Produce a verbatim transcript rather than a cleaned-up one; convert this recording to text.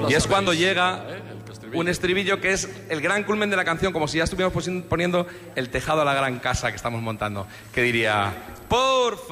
y es cuando llega un estribillo que es el gran culmen de la canción, como si ya estuviéramos poniendo el tejado a la gran casa que estamos montando, que diría: por